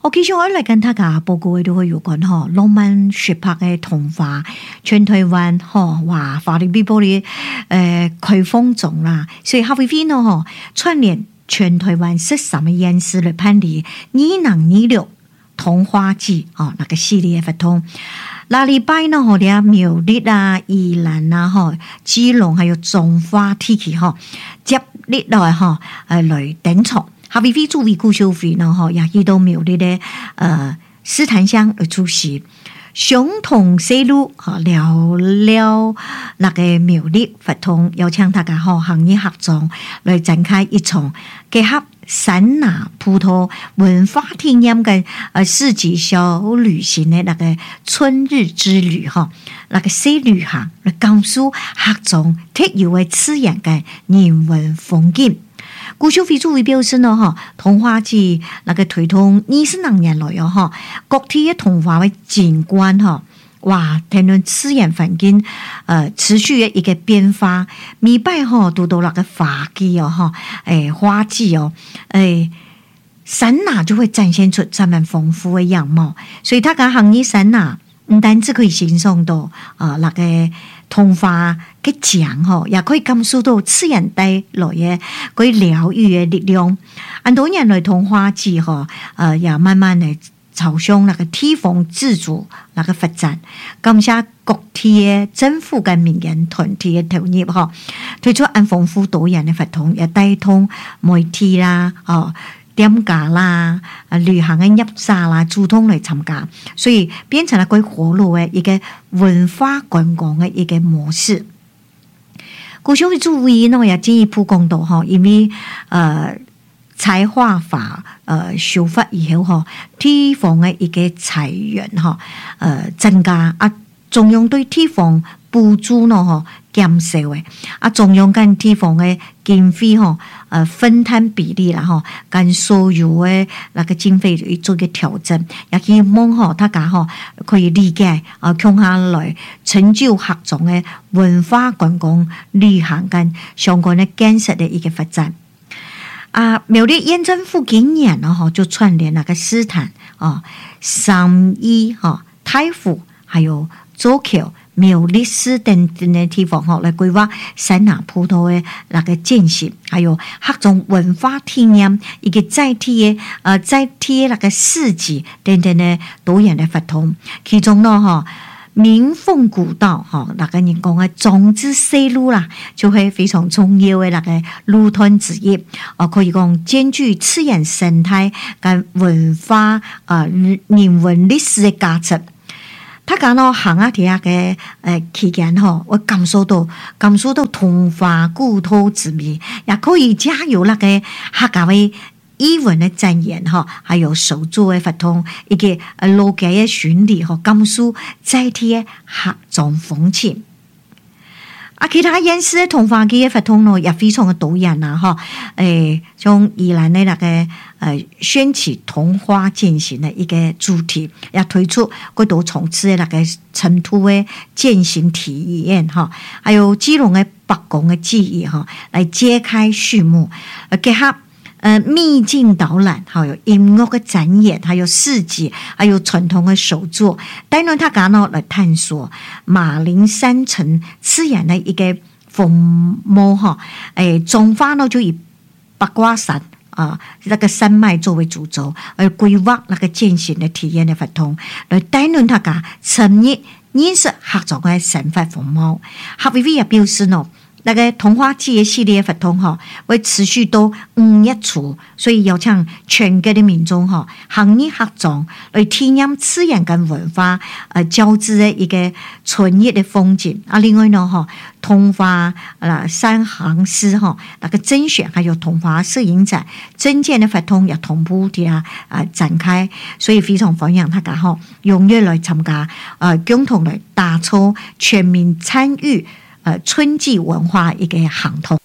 我继续来跟大家報告都會有關浪漫雪拍嘅童話，全台灣話法律比玻璃開放中啦，所以哈維菲呢串聯全台灣13個縣市嚟辦理2026童話季那個系列嘅活動。那禮拜呢啲苗栗啊、宜蘭啊、基隆還有彰化地區接力來來登場。哈維菲主委顧秀菲呢也去到苗栗的獅潭鄉來出席相同細路聊聊那個苗栗活動，邀請大家行業合作來展開一場結合山拿葡萄文化體驗嘅四季小旅行的那個春日之旅那個小旅行來講述各種特有的自然嘅人文風景。顧秀菲主委表示呢，童話季那個推動20年來各地嘅童話嘅景觀哇，談論自然環境持續嘅一個變化，每擺都到那個花季花季山拿就會展現出這麼豐富嘅樣貌，所以他講行業山拿唔單止可以欣賞到那個童話嘅獎也可以感受到自然帶來嘅嗰啲療癒嘅力量。很多年來童話季也慢慢地朝向那個地方自主那個發展，感謝各地嘅政府跟民間團體嘅投入推出很豐富多樣嘅活動，也帶動媒體啦店家啦、旅行嘅入沙啦，主動嚟參加，所以變成了佢活絡嘅一個文化觀光嘅一個模式。顧秀菲主委呢也進一步講到因為財劃法修法以後地方嘅一個財源增加中央對地方補助呢減少嘅中央跟地方嘅經費分攤比例啦跟所有嘅那個經費做個調整，也希望大家可以理解共下來成就各種嘅文化觀光旅行跟相關嘅建設嘅一個發展。苗栗縣政府今年就串聯那個獅潭三義太湖還有左橋苗栗市等等的地方來規劃山拿葡萄的那個踐行，還有各種文化體驗，一個在地的那個市集等等的多樣的活動。其中呢明鳳古道那個人講的種子細路啦，就會非常重要的那個路團之一。可以講兼具自然生態跟文化人文歷史的價值。他講行下啲嘅期間我感受到童話故土之美，也可以加入那個客家嘅語文嘅展演還有手作嘅活動，一個老街嘅巡禮感受在地嘅客種風情。其他縣市嘅童話嘅活動呢也非常嘅多樣啦像宜蘭嘅那個掀起童話踐行嘅一個主題，也推出幾多場次嘅那個塵土嘅踐行體驗還有基隆嘅北港嘅記憶來揭開序幕，結合秘境導覽，還有音樂嘅展演，還有市集，還有傳統嘅手作，帶領大家來探索馬鈴山城自然的一個風貌彰化呢就以八卦山那個山脈作為主軸，而規劃那個踐行的體驗的活動，來帶領大家深入認識各種嘅生活風貌。哈維菲也表示呢，那個童話季系列活動會持續到5月初，所以邀請全國的民眾行業合作來體驗自然跟文化交織的一個純熱的風景。另外呢童話三行詩那個甄選還有童話攝影展徵件的活動也同步地展開，所以非常歡迎大家踴躍來參加共同來打造全民參與春季文化一個行動。